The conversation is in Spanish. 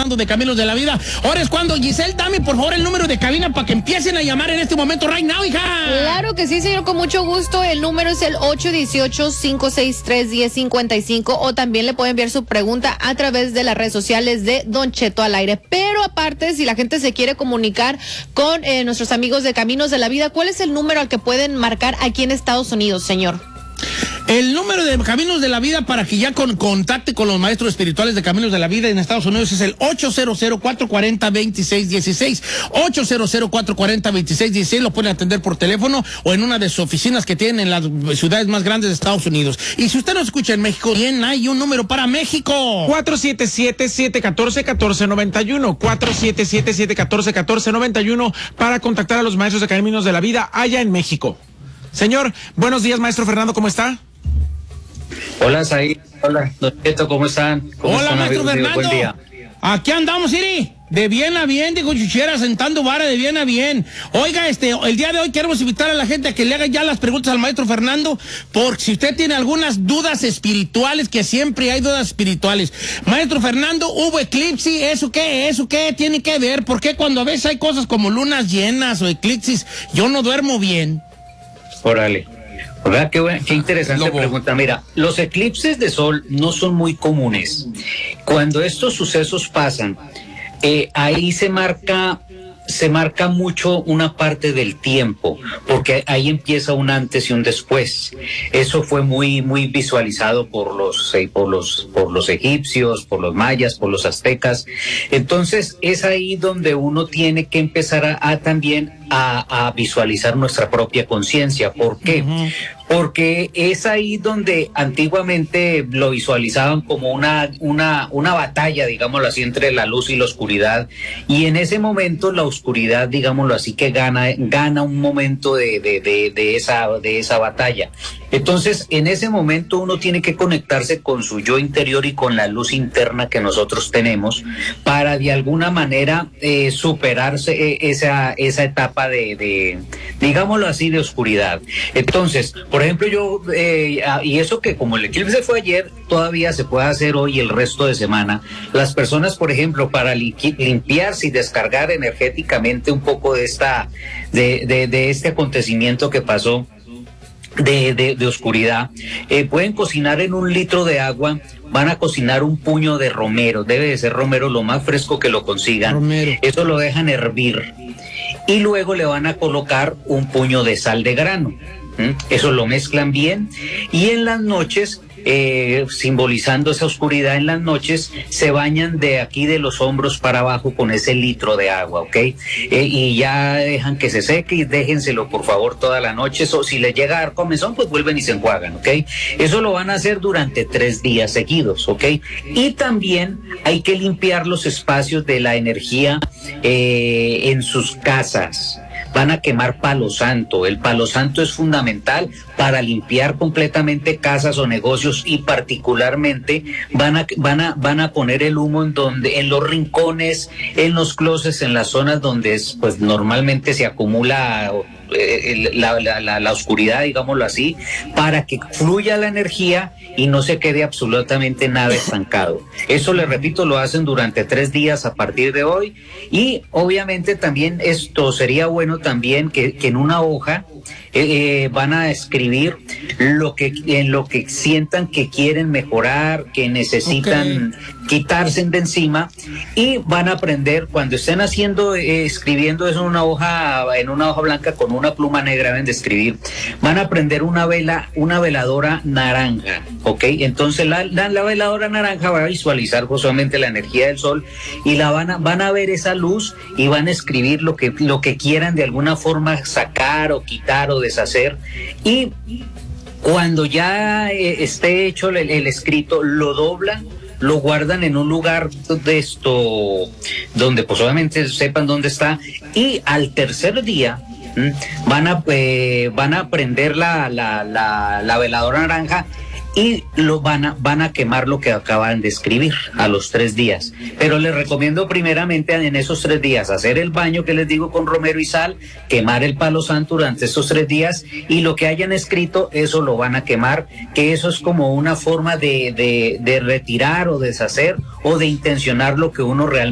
de Caminos de la Vida. Ahora es cuando, Giselle, dame por favor el número de cabina para que empiecen a llamar en este momento, right now, hija. Claro que sí, señor, con mucho gusto. El número es el 818-563-1055 o también le puede enviar su pregunta a través de las redes sociales de Don Cheto al aire. Pero aparte, si la gente se quiere comunicar con nuestros amigos de Caminos de la Vida, ¿cuál es el número al que pueden marcar aquí en Estados Unidos, señor? El número de Caminos de la Vida para que ya contacte con los maestros espirituales de Caminos de la Vida en Estados Unidos es el 800-440-2616. 800-440-2616. Lo pueden atender por teléfono o en una de sus oficinas que tienen en las ciudades más grandes de Estados Unidos. Y si usted nos escucha en México, bien, hay un número para México. 477-714-1491. 477-714-1491 para contactar a los maestros de Caminos de la Vida allá en México. Señor, buenos días, maestro Fernando, ¿cómo está? Hola, Said. Hola, Don Cheto, ¿cómo están? ¿Cómo Hola, están, maestro amigos? Fernando. Buen día. Aquí andamos, Siri. De bien a bien, dijo Chuchera, sentando vara de bien a bien. Oiga, el día de hoy queremos invitar a la gente a que le haga ya las preguntas al maestro Fernando, porque si usted tiene algunas dudas espirituales, que siempre hay dudas espirituales. Maestro Fernando, ¿hubo eclipse? ¿Eso qué tiene que ver? ¿Por qué cuando a veces hay cosas como lunas llenas o eclipses, yo no duermo bien? Órale. ¿Verdad? Qué interesante pregunta. Mira, los eclipses de sol no son muy comunes. Cuando estos sucesos pasan, ahí se marca mucho una parte del tiempo, porque ahí empieza un antes y un después. Eso fue muy visualizado por los egipcios, por los mayas, por los aztecas. Entonces es ahí donde uno tiene que empezar también a visualizar nuestra propia conciencia. ¿Por qué? Uh-huh. Porque es ahí donde antiguamente lo visualizaban como una batalla, digámoslo así, entre la luz y la oscuridad, y en ese momento la oscuridad, digámoslo así, que gana un momento de esa batalla. Entonces, en ese momento uno tiene que conectarse con su yo interior y con la luz interna que nosotros tenemos para de alguna manera superarse esa etapa digámoslo así, de oscuridad. Entonces, por ejemplo, y eso que como el eclipse fue ayer, todavía se puede hacer hoy y el resto de semana. Las personas, por ejemplo, para limpiarse y descargar energéticamente un poco de este acontecimiento que pasó, de oscuridad, pueden cocinar en 1 litro de agua, van a cocinar un puño de romero, debe de ser romero lo más fresco que lo consigan, romero. Eso lo dejan hervir y luego le van a colocar un puño de sal de grano. Eso lo mezclan bien y en las noches, simbolizando esa oscuridad, en las noches se bañan de aquí de los hombros para abajo con ese litro de agua, ¿ok? Y ya dejan que se seque y déjenselo por favor toda la noche. Si les llega a dar comezón, pues vuelven y se enjuagan, ¿ok? Eso lo van a hacer durante 3 días seguidos, ¿ok? Y también hay que limpiar los espacios de la energía en sus casas. Van a quemar palo santo. El palo santo es fundamental para limpiar completamente casas o negocios, y particularmente van a poner el humo en los rincones, en los closets, en las zonas donde pues normalmente se acumula la oscuridad, digámoslo así, para que fluya la energía y no se quede absolutamente nada estancado. Eso, les repito, lo hacen durante 3 días a partir de hoy. Y obviamente también esto sería bueno también que en una hoja van a escribir en lo que sientan que quieren mejorar, que necesitan quitarse de encima, y van a aprender cuando estén escribiendo eso en una hoja blanca con una pluma negra, deben de escribir, van a aprender una veladora naranja, ¿ok? Entonces la veladora naranja va a visualizar justamente la energía del sol y van a ver esa luz y van a escribir lo que quieran de alguna forma sacar o quitar o deshacer. Y cuando ya esté hecho el escrito, lo doblan, lo guardan en un lugar donde pues obviamente sepan dónde está, y al tercer día van a prender la veladora naranja y van a quemar lo que acaban de escribir a los 3 días. Pero les recomiendo primeramente en esos 3 días hacer el baño que les digo con romero y sal, quemar el palo santo durante esos 3 días, y lo que hayan escrito, eso lo van a quemar, que eso es como una forma de retirar o deshacer o de intencionar lo que uno realmente